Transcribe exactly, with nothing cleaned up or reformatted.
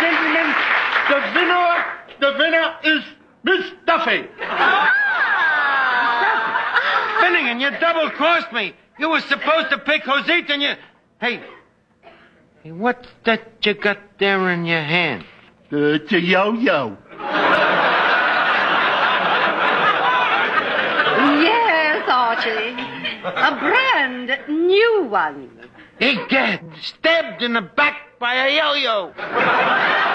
gentlemen, the winner, the winner is Miss Duffy. Finnegan, you double-crossed me. You were supposed to pick Josita and you... Hey, hey, what's that you got there in your hand? Uh, it's a yo-yo. Yes, Archie. A brand new one. Egad, stabbed in the back by a yo-yo.